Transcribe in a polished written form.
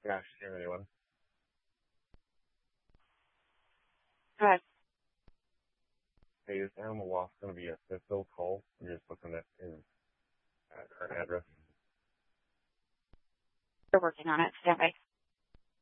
Yeah, she's hearing anyone. Go ahead. Hey, is Animal Loft going to be a Smithville call? I'm just looking at his current address. We're working on it. Stand by.